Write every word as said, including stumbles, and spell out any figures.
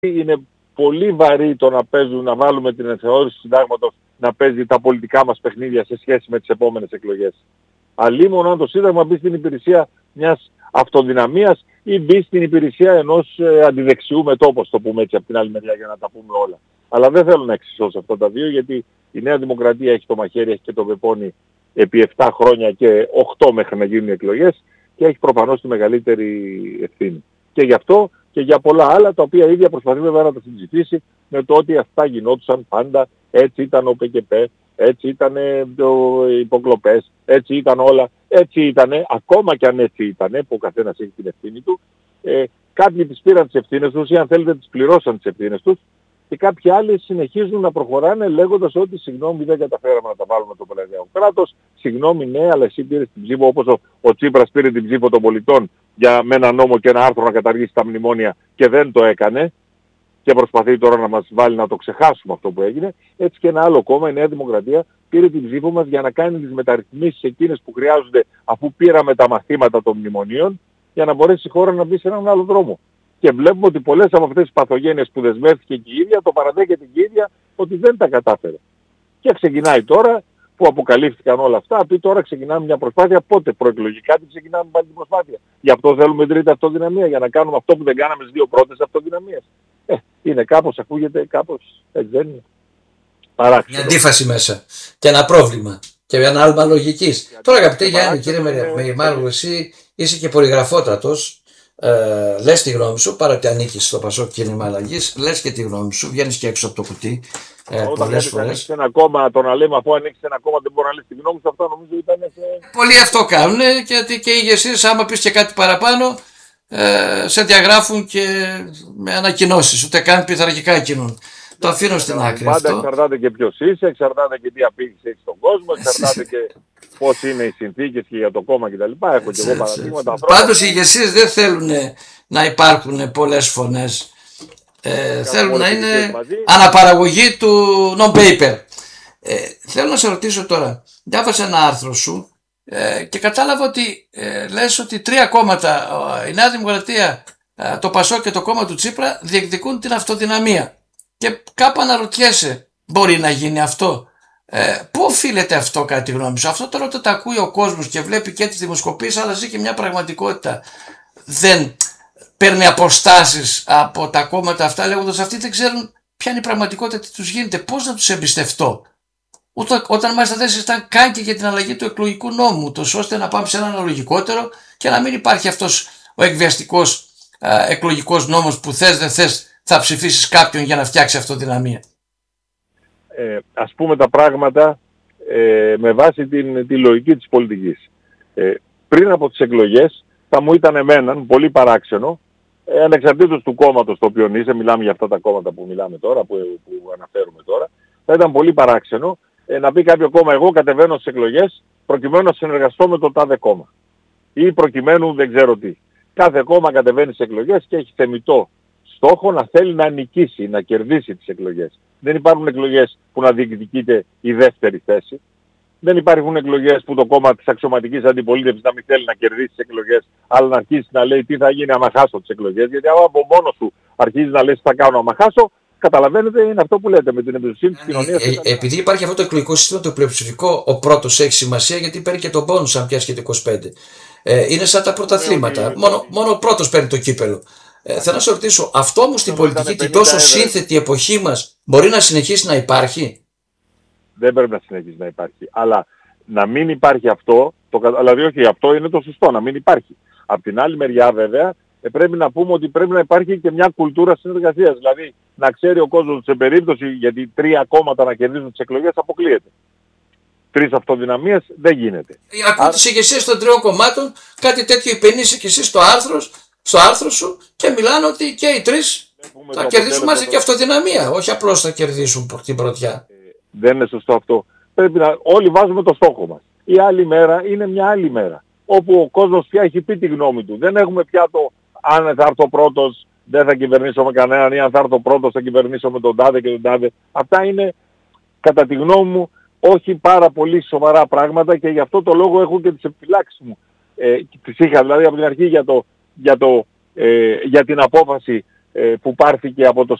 είναι πολύ βαρύ το να παίζουν, να βάλουμε την ενθεώρηση του συντάγματος να παίζει τα πολιτικά μας παιχνίδια σε σχέση με τις επόμενες εκλογές. Αλλήμον αν το Σύνταγμα μπει στην υπηρεσία μιας αυτοδυναμίας ή μπει στην υπηρεσία ενός ε, αντιδεξιού μετώπου, το πούμε έτσι από την άλλη μεριά για να τα πούμε όλα. Αλλά δεν θέλω να εξισώσω αυτά τα δύο, γιατί η Νέα Δημοκρατία έχει το μαχαίρι, έχει και το πεπόνι επί επτά χρόνια και οκτώ μέχρι να γίνουν οι εκλογές και έχει προφανώς τη μεγαλύτερη ευθύνη. Και γι' αυτό και για πολλά άλλα τα οποία η ίδια προσπαθεί βέβαια να τα συζητήσει με το ότι αυτά γινόντουσαν πάντα, έτσι ήταν ο ΠΚΠ, έτσι ήταν οι υποκλοπές, έτσι ήταν όλα, έτσι ήταν, ακόμα και αν έτσι ήταν, που ο καθένας έχει την ευθύνη του, ε, κάποιοι τις πήραν τις ευθύνες τους ή αν θέλετε τις πληρώσαν τις ευθύνες τους και κάποιοι άλλοι συνεχίζουν να προχωράνε λέγοντας ότι συγγνώμη δεν καταφέραμε να τα βάλουμε το πελαγιακό κράτος, συγγνώμη ναι αλλά εσύ πήρες την ψήφο όπως ο, ο Τσίπρας πήρε την ψήφο των πολιτών για με ένα νόμο και ένα άρθρο να καταργήσει τα μνημόνια και δεν το έκανε και προσπαθεί τώρα να μας βάλει να το ξεχάσουμε αυτό που έγινε. Έτσι και ένα άλλο κόμμα, η Νέα Δημοκρατία, πήρε την ψήφο μας για να κάνει τις μεταρρυθμίσεις εκείνες που χρειάζονται αφού πήραμε τα μαθήματα των μνημονίων για να μπορέσει η χώρα να μπει σε έναν άλλο δρόμο. Και βλέπουμε ότι πολλές από αυτές τις παθογένειες που δεσμεύτηκε και η ίδια, το παραδέχεται και η ίδια ότι δεν τα κατάφερε. Και ξεκινάει τώρα που αποκαλύφθηκαν όλα αυτά, πει τώρα ξεκινάμε μια προσπάθεια, πότε προεκλογικά την ξεκινάμε πάλι την προσπάθεια. Γι' αυτό θέλουμε τρίτη αυτοδυναμία, για να κάνουμε αυτό που δεν κάναμε στις δύο πρώτες αυτοδυναμίες. Ε, είναι κάπως, ακούγεται κάπως, έτσι δεν είναι. Παράξενο. Μια αντίφαση μέσα και ένα πρόβλημα και ένα άλμα λογικής. Τώρα αγαπητέ Γιάννη, κύριε Μεϊμάρου, εσύ είσαι και πολυγραφότατος. Ε, λες τη γνώμη σου, παρά ότι ανήκεις στο Πασόκ Κίνημα Αλλαγής, λες και τη γνώμη σου, βγαίνεις και έξω από το κουτί ε, πολλές φορές. Ανοίξεις ένα κόμμα, το να λέμε αφού ανοίξεις ένα κόμμα δεν μπορεί να λες τη γνώμη σου, αυτό νομίζω ήταν σε... Πολλοί αυτό κάνουν γιατί και οι ηγεσίες άμα πεις και κάτι παραπάνω ε, σε διαγράφουν και με ανακοινώσεις, ούτε καν πειθαρχικά εκείνουν. Το αφήνω στην άκρη πάντα αυτό. Εξαρτάται και ποιος είσαι, εξαρτάται και τι απήχηση έχεις στον κόσμο, εξαρτάται και πώς είναι οι συνθήκες και για το κόμμα κτλ. Έχω και εγώ παραδείγματα. Πάντως οι ηγεσίες δεν θέλουν να υπάρχουν πολλές φωνές. Ε, θέλουν να είναι μαζί. Αναπαραγωγή του non-paper. Ε, θέλω να σε ρωτήσω τώρα. Διάβασα ένα άρθρο σου ε, και κατάλαβα ότι ε, λες ότι τρία κόμματα, η Νέα Δημοκρατία, ε, το Πασόκ και το κόμμα του Τσίπρα διεκδικούν την αυτοδυναμία. Και κάπου αναρωτιέσαι, μπορεί να γίνει αυτό. Ε, πού οφείλεται αυτό κατά τη γνώμη σου? Αυτό τώρα όταν τα ακούει ο κόσμος και βλέπει και τις δημοσκοπήσεις αλλά ζει και μια πραγματικότητα, δεν παίρνει αποστάσεις από τα κόμματα αυτά λέγοντας αυτοί δεν ξέρουν ποια είναι η πραγματικότητα, τι τους γίνεται, πώς να τους εμπιστευτώ. Ούτε, όταν μάλιστα δεν συζητάνε καν και για την αλλαγή του εκλογικού νόμου, τόσο ώστε να πάμε σε ένα αναλογικότερο και να μην υπάρχει αυτός ο εκβιαστικός ε, εκλογικός νόμος που θες δεν θες θα ψηφίσεις κάποιον για να φτιάξει αυτοδυναμία. Ε, ας πούμε τα πράγματα ε, με βάση την, τη λογική της πολιτικής. Ε, πριν από τις εκλογές θα μου ήταν εμέναν πολύ παράξενο, ε, ανεξαρτήτως του κόμματος το οποίο είσαι, μιλάμε για αυτά τα κόμματα που μιλάμε τώρα, που, που αναφέρουμε τώρα, θα ήταν πολύ παράξενο ε, να πει κάποιο κόμμα εγώ κατεβαίνω στις εκλογές προκειμένου να συνεργαστώ με το τάδε κόμμα ή προκειμένου δεν ξέρω τι. Κάθε κόμμα κατεβαίνει στις εκλογές και έχει θεμιτό στόχο να θέλει να νικήσει, να κερδίσει τις εκλογές. Δεν υπάρχουν εκλογές που να διεκδικείται η δεύτερη θέση. Δεν υπάρχουν εκλογές που το κόμμα της αξιωματικής αντιπολίτευσης να μην θέλει να κερδίσει τις εκλογές, αλλά να αρχίσει να λέει τι θα γίνει άμα χάσω τις εκλογές. Γιατί άμα από μόνος σου αρχίζει να λες τι θα κάνω άμα χάσω, καταλαβαίνετε είναι αυτό που λέτε με την εμπιστοσύνη της κοινωνίας. Ε, ε, επειδή υπάρχει αυτό το εκλογικό σύστημα το πλειοψηφικό, ο πρώτος έχει σημασία γιατί παίρνει και τον πόνους αν πιάσει και το είκοσι πέντε. Ε, είναι σαν τα πρωταθλήματα. Ε, μόνο, μόνο ο πρώτος παίρνει το κύπελο. Ε, θέλω να σε ρωτήσω, αυτό όμως στην πολιτική την τόσο σύνθετη εποχή μας μπορεί να συνεχίσει να υπάρχει? Δεν πρέπει να συνεχίσει να υπάρχει. Αλλά να μην υπάρχει αυτό, το, δηλαδή όχι αυτό είναι το σωστό, να μην υπάρχει. Απ' την άλλη μεριά βέβαια ε, πρέπει να πούμε ότι πρέπει να υπάρχει και μια κουλτούρα συνεργασίας. Δηλαδή να ξέρει ο κόσμος σε περίπτωση γιατί τρία κόμματα να κερδίζουν τις εκλογές αποκλείεται. Τρεις αυτοδυναμίες δεν γίνεται. Ακούω τις ηγεσίες των τριών κομμάτων, κάτι τέτοιο υπενήσει και εσείς στο άρθρο, στο άρθρο σου και μιλάνε ότι και οι τρεις θα κερδίσουν μαζί και αυτοδυναμία, όχι απλώς θα κερδίσουν την πρωτιά. Ε, δεν είναι σωστό αυτό. Πρέπει να όλοι βάζουμε το στόχο μας. Η άλλη μέρα είναι μια άλλη μέρα, όπου ο κόσμος πια έχει πει τη γνώμη του. Δεν έχουμε πια το αν θα έρθω πρώτος δεν θα κυβερνήσω με κανέναν ή αν θα έρθω πρώτος θα κυβερνήσω με τον τάδε και τον τάδε. Αυτά είναι κατά τη γνώμη μου όχι πάρα πολύ σοβαρά πράγματα και γι' αυτό το λόγο έχω και τις επιφυλάξεις μου. Ε, τις είχα δηλαδή από την αρχή για, το, για, το, ε, για την απόφαση ε, που πάρθηκε από το